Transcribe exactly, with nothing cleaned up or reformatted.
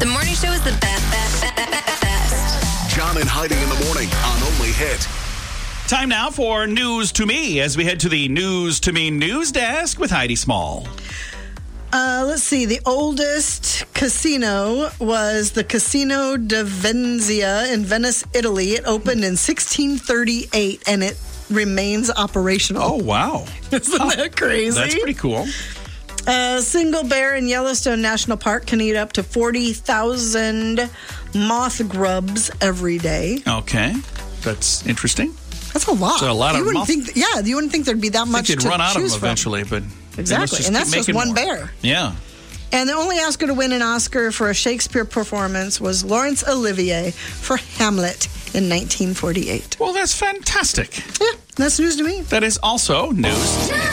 The morning show is the best, best, best, best, best. John and Heidi in the morning on Only Hit. Time now for News to Me as we head to the News to Me news desk with Heidi Small. Uh, let's see. The oldest casino was the Casino di Venezia in Venice, Italy. It opened in sixteen thirty-eight, and it remains operational. Oh, wow. Isn't Huh. that crazy? That's pretty cool. A single bear in Yellowstone National Park can eat up to forty thousand moth grubs every day. Okay. That's interesting. That's a lot. So a lot you of wouldn't moth- think, yeah, you wouldn't think there'd be that I much think to you'd run out of them choose from. eventually, but Exactly, they must and that's keep just making one more. bear. Yeah. And the only Oscar to win an Oscar for a Shakespeare performance was Laurence Olivier for Hamlet in nineteen forty-eight. Well, that's fantastic. Yeah, that's news to me. That is also news.